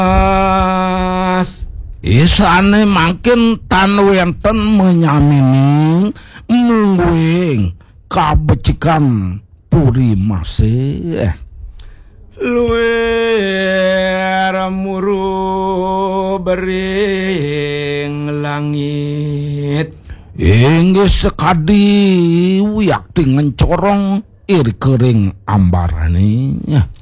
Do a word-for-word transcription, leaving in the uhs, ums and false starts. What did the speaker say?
Isane mangkin tan wenten menyamini mungguing kabecikan puri masih luwer muru bering langit inggih sekadi wiyak dengan corong iri kering ambarane